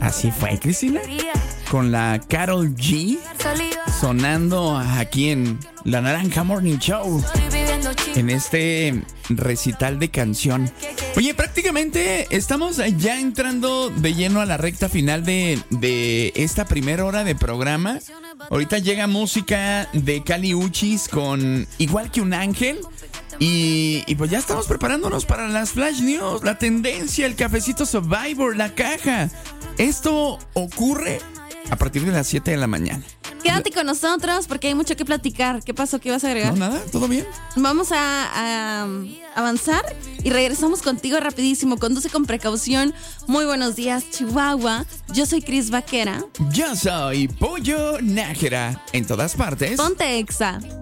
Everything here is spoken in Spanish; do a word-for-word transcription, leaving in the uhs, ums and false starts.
Así fue, Cristina. Con la Karol G sonando aquí en La Naranja Morning Show. En este recital de canción. Oye, prácticamente estamos ya entrando de lleno a la recta final de, de esta primera hora de programa. Ahorita llega música de Kali Uchis con Igual que un ángel. Y, y pues ya estamos preparándonos para las Flash News, la tendencia, el cafecito Survivor, la caja. Esto ocurre a partir de las siete de la mañana. Quédate con nosotros porque hay mucho que platicar. ¿Qué pasó? ¿Qué ibas a agregar? No, nada, todo bien. Vamos a, a avanzar y regresamos contigo rapidísimo. Conduce con precaución. Muy buenos días, Chihuahua. Yo soy Cris Vaquera. Yo soy Pollo Nájera. En todas partes. Ponte Exa.